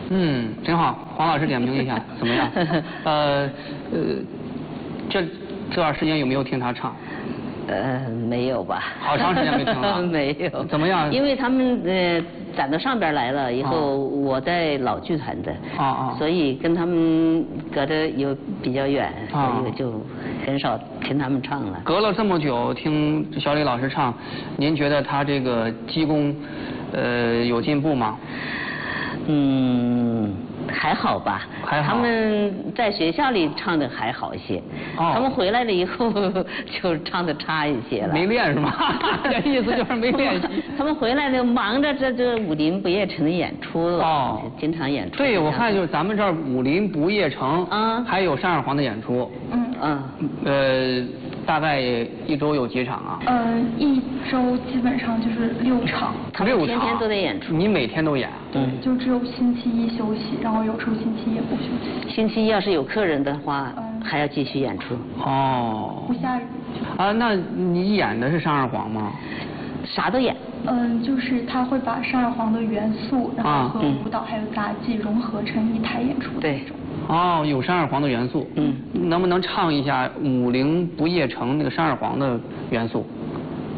挺好。黄老师点评一下，怎么样？这段时间有没有听他唱？ 没有吧？ 好长时间没听了。 没有。 怎么样？ 因为他们攒到上边来了以后，我在老剧团的，所以跟他们隔得有比较远，所以就很少听他们唱了。 隔了这么久听小李老师唱，您觉得他这个基功有进步吗？ 还好吧， 还好。 他们在学校里唱的还好一些，他们回来了以后就唱的差一些了。 没练是吗？这意思就是没练习。 他们回来呢，忙着这武林不夜城的演出了，经常演出。 对，我看就是咱们这儿武林不夜城，还有单二黄的演出。大概一周有几场啊？ 一周基本上就是6场。 他们天天都得演出。 你每天都演？ 对，就只有星期一休息，然后有时候星期一也不休息。 星期一要是有客人的话，还要继续演出。 不下雨。 那你演的是单二黄吗？ 啥都演。 就是他会把单二黄的元素，然后和舞蹈还有杂技融合成一台演出的那种。 有单二黄的元素。能不能唱一下《武林不夜城》那个单二黄的元素？